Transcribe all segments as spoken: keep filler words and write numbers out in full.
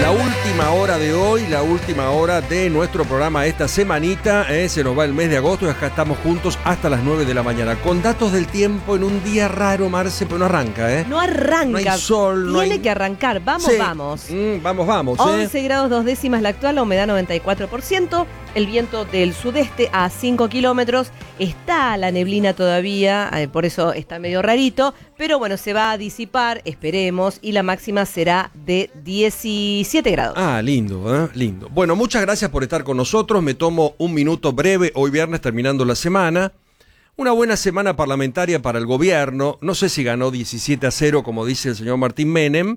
La última hora de hoy, la última hora de nuestro programa esta semanita, eh, se nos va el mes de agosto y acá estamos juntos hasta las nueve de la mañana. Con datos del tiempo en un día raro, Marce, pero no arranca, ¿eh? No arranca. No hay sol, no Tiene hay... que arrancar. Vamos, sí. vamos. Mm, vamos, vamos. once eh. grados dos décimas la actual, la humedad noventa y cuatro por ciento. El viento del sudeste a cinco kilómetros. Está la neblina todavía, eh, por eso está medio rarito. Pero bueno, se va a disipar, esperemos, y la máxima será de diecisiete grados. Ah, lindo, ¿eh? Lindo. Bueno, muchas gracias por estar con nosotros. Me tomo un minuto breve, hoy viernes terminando la semana. Una buena semana parlamentaria para el gobierno. No sé si ganó diecisiete a cero, como dice el señor Martín Menem,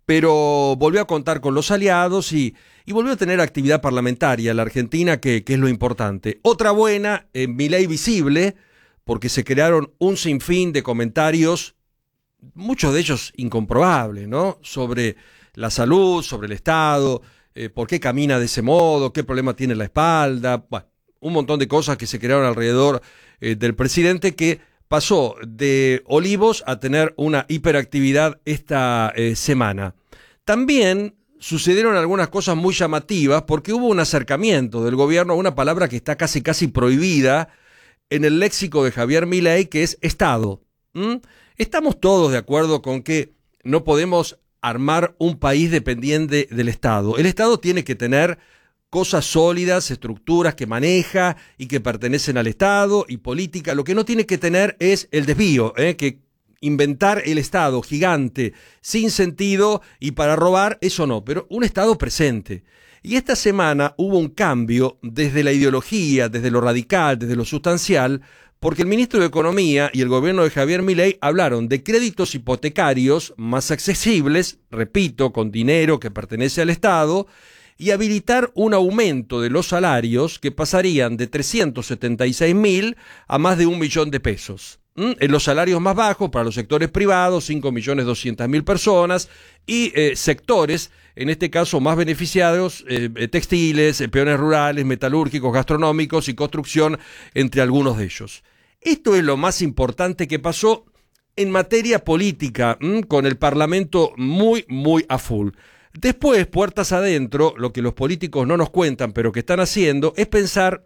pero volvió a contar con los aliados y, y volvió a tener actividad parlamentaria la Argentina, que, que es lo importante. Otra buena, eh, Milei visible, porque se crearon un sinfín de comentarios, muchos de ellos incomprobables, ¿no? Sobre la salud, sobre el Estado, eh, por qué camina de ese modo, qué problema tiene en la espalda, bueno, un montón de cosas que se crearon alrededor eh, del presidente, que pasó de Olivos a tener una hiperactividad esta eh, semana. También sucedieron algunas cosas muy llamativas porque hubo un acercamiento del gobierno a una palabra que está casi casi prohibida en el léxico de Javier Milei, que es Estado. ¿Mm? Estamos todos de acuerdo con que no podemos armar un país dependiente del Estado. El Estado tiene que tener cosas sólidas, estructuras que maneja y que pertenecen al Estado y política. Lo que no tiene que tener es el desvío, ¿eh? que inventar el Estado gigante, sin sentido y para robar, eso no, pero un Estado presente. Y esta semana hubo un cambio desde la ideología, desde lo radical, desde lo sustancial, porque el ministro de Economía y el gobierno de Javier Milei hablaron de créditos hipotecarios más accesibles, repito, con dinero que pertenece al Estado, y habilitar un aumento de los salarios que pasarían de trescientos setenta y seis mil a más de un millón de pesos. ¿Mm? En los salarios más bajos para los sectores privados, cinco millones doscientas mil personas, y eh, sectores, en este caso más beneficiados, eh, textiles, eh, peones rurales, metalúrgicos, gastronómicos y construcción, entre algunos de ellos. Esto es lo más importante que pasó en materia política, ¿m? con el Parlamento muy, muy a full. Después, puertas adentro, lo que los políticos no nos cuentan, pero que están haciendo, es pensar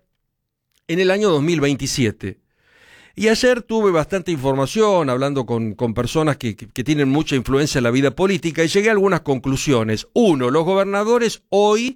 en el año dos mil veintisiete. Y ayer tuve bastante información, hablando con, con personas que, que, que tienen mucha influencia en la vida política, y llegué a algunas conclusiones. Uno, los gobernadores hoy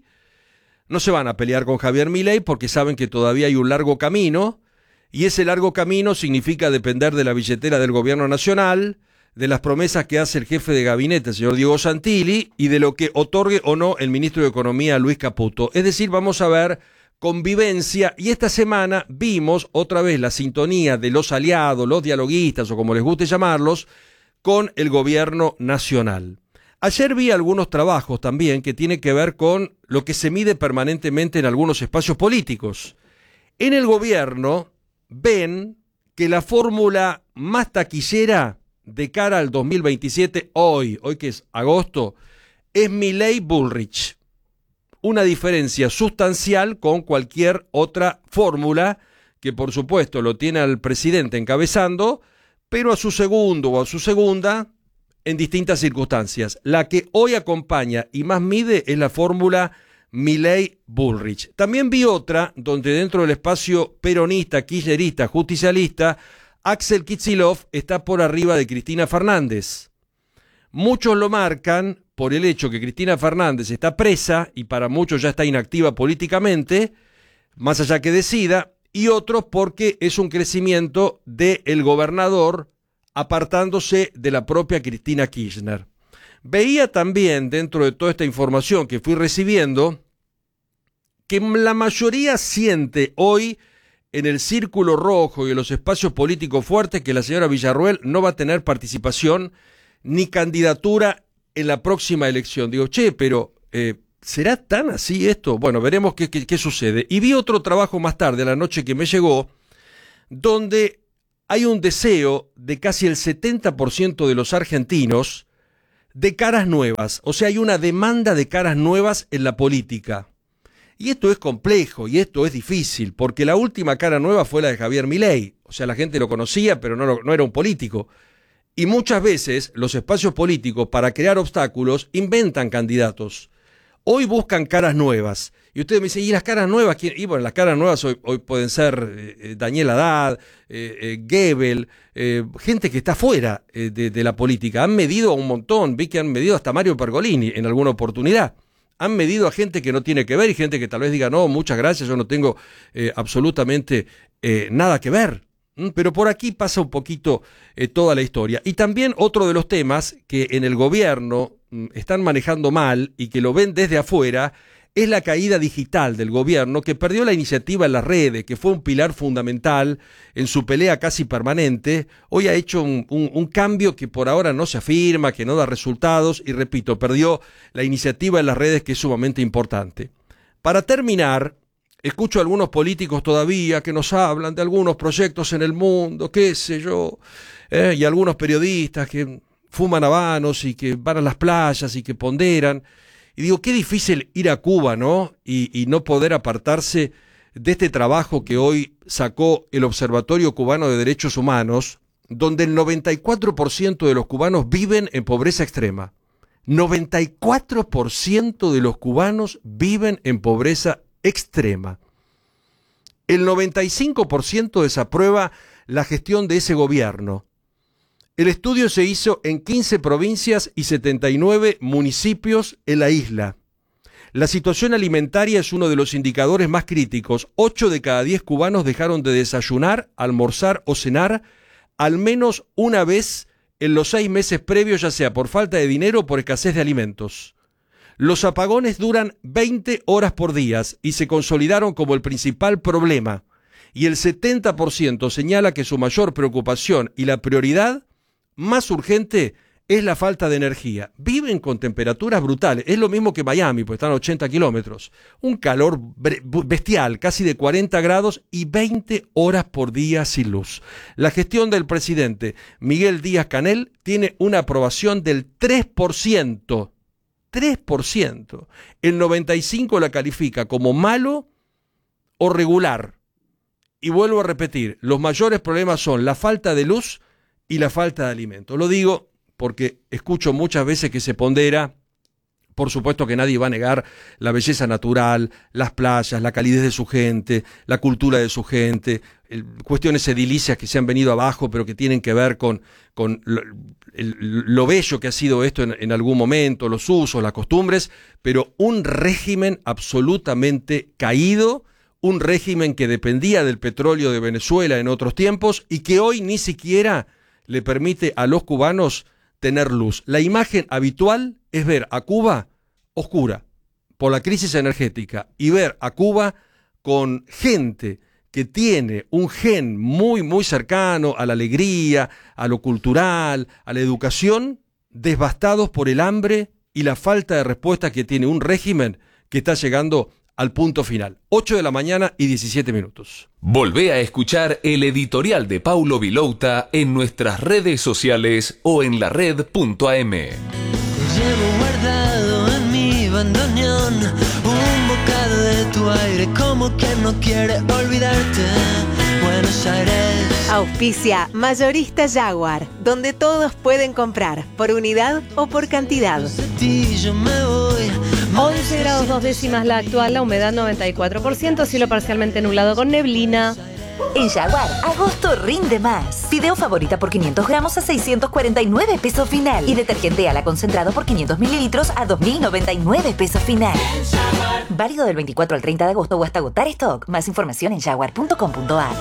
no se van a pelear con Javier Milei porque saben que todavía hay un largo camino, y ese largo camino significa depender de la billetera del gobierno nacional, de las promesas que hace el jefe de gabinete, el señor Diego Santilli, y de lo que otorgue o no el ministro de Economía, Luis Caputo. Es decir, vamos a ver convivencia, y esta semana vimos otra vez la sintonía de los aliados, los dialoguistas, o como les guste llamarlos, con el gobierno nacional. Ayer vi algunos trabajos también que tienen que ver con lo que se mide permanentemente en algunos espacios políticos. En el gobierno ven que la fórmula más taquillera de cara al dos mil veintisiete, hoy, hoy que es agosto, es Milei-Bullrich. Una diferencia sustancial con cualquier otra fórmula que por supuesto lo tiene al presidente encabezando, pero a su segundo o a su segunda en distintas circunstancias. La que hoy acompaña y más mide es la fórmula Milei-Bullrich. También vi otra donde dentro del espacio peronista, kirchnerista, justicialista, Axel Kicillof está por arriba de Cristina Fernández. Muchos lo marcan por el hecho que Cristina Fernández está presa y para muchos ya está inactiva políticamente, más allá que decida, y otros porque es un crecimiento del gobernador apartándose de la propia Cristina Kirchner. Veía también, dentro de toda esta información que fui recibiendo, que la mayoría siente hoy en el círculo rojo y en los espacios políticos fuertes que la señora Villarruel no va a tener participación ni candidatura en la próxima elección. Digo, che, pero eh, ¿será tan así esto? Bueno, veremos qué, qué, qué sucede. Y vi otro trabajo más tarde, a la noche, que me llegó, donde hay un deseo de casi el setenta por ciento de los argentinos de caras nuevas. O sea, hay una demanda de caras nuevas en la política. Y esto es complejo y esto es difícil, porque la última cara nueva fue la de Javier Milei. O sea, la gente lo conocía, pero no, no era un político. Y muchas veces los espacios políticos, para crear obstáculos, inventan candidatos. Hoy buscan caras nuevas. Y ustedes me dicen, ¿y las caras nuevas? ¿Quién? Y bueno, las caras nuevas hoy, hoy pueden ser eh, Daniel Haddad, eh, eh, Goebbels, eh, gente que está fuera eh, de, de la política. Han medido a un montón, vi que han medido hasta Mario Pergolini en alguna oportunidad. Han medido a gente que no tiene que ver y gente que tal vez diga, no, muchas gracias, yo no tengo eh, absolutamente eh, nada que ver. ¿Mm? Pero por aquí pasa un poquito eh, toda la historia. Y también otro de los temas que en el gobierno mm, están manejando mal y que lo ven desde afuera es la caída digital del gobierno, que perdió la iniciativa en las redes, que fue un pilar fundamental en su pelea casi permanente. Hoy ha hecho un, un, un cambio que por ahora no se afirma, que no da resultados, y repito, perdió la iniciativa en las redes, que es sumamente importante. Para terminar, escucho a algunos políticos todavía que nos hablan de algunos proyectos en el mundo, qué sé yo, eh, y algunos periodistas que fuman habanos y que van a las playas y que ponderan. Y digo, qué difícil ir a Cuba, ¿no? Y, y no poder apartarse de este trabajo que hoy sacó el Observatorio Cubano de Derechos Humanos, donde el noventa y cuatro por ciento de los cubanos viven en pobreza extrema. noventa y cuatro por ciento de los cubanos viven en pobreza extrema. El noventa y cinco por ciento desaprueba la gestión de ese gobierno. El estudio se hizo en quince provincias y setenta y nueve municipios en la isla. La situación alimentaria es uno de los indicadores más críticos. ocho de cada diez cubanos dejaron de desayunar, almorzar o cenar al menos una vez en los seis meses previos, ya sea por falta de dinero o por escasez de alimentos. Los apagones duran veinte horas por día y se consolidaron como el principal problema. Y el setenta por ciento señala que su mayor preocupación y la prioridad más urgente es la falta de energía. Viven con temperaturas brutales. Es lo mismo que Miami, pues están a ochenta kilómetros. Un calor bestial, casi de cuarenta grados y veinte horas por día sin luz. La gestión del presidente Miguel Díaz-Canel tiene una aprobación del tres por ciento. tres por ciento. El noventa y cinco por ciento la califica como malo o regular. Y vuelvo a repetir, los mayores problemas son la falta de luz y la falta de alimento. Lo digo porque escucho muchas veces que se pondera, por supuesto que nadie va a negar la belleza natural, las playas, la calidez de su gente, la cultura de su gente, el, cuestiones edilicias que se han venido abajo, pero que tienen que ver con, con lo, el, lo bello que ha sido esto en, en algún momento, los usos, las costumbres, pero un régimen absolutamente caído, un régimen que dependía del petróleo de Venezuela en otros tiempos y que hoy ni siquiera le permite a los cubanos tener luz. La imagen habitual es ver a Cuba oscura por la crisis energética y ver a Cuba con gente que tiene un gen muy, muy cercano a la alegría, a lo cultural, a la educación, devastados por el hambre y la falta de respuesta que tiene un régimen que está llegando al punto final. ocho de la mañana y diecisiete minutos. Volvé a escuchar el editorial de Paulo Vilouta en nuestras redes sociales o en la red punto a m. Llevo guardado en mi bandoneón un bocado de tu aire, como quien no quiere olvidarte. Buenos Aires. Auspicia Mayorista Jaguar, donde todos pueden comprar por unidad o por cantidad. De ti yo me voy. once grados dos décimas la actual, la humedad noventa y cuatro por ciento, cielo parcialmente nublado con neblina. En Jaguar, agosto rinde más. Fideo favorita por quinientos gramos a seiscientos cuarenta y nueve pesos final. Y detergente ala concentrado por quinientos mililitros a dos mil noventa y nueve pesos final. Válido del veinticuatro al treinta de agosto o hasta agotar stock. Más información en jaguar punto com punto a r.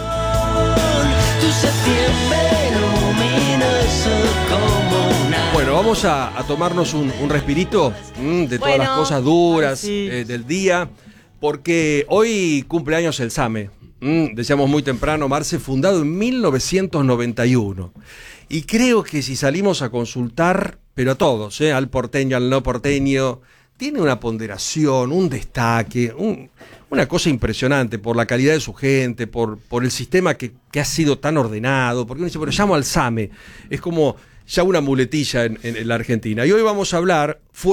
Tu septiembre luminoso como una... Bueno, vamos a, a tomarnos un, un respirito mmm, de todas Bueno, las cosas duras sí. eh, del día, porque hoy cumple años el SAME. Mm, decíamos muy temprano, Marce, fundado en mil novecientos noventa y uno. Y creo que si salimos a consultar, pero a todos, ¿eh? Al porteño, al no porteño, tiene una ponderación, un destaque, un, una cosa impresionante por la calidad de su gente, por, por el sistema que, que ha sido tan ordenado. Porque uno dice, pero llamo al SAME, es como ya una muletilla en, en, en la Argentina. Y hoy vamos a hablar...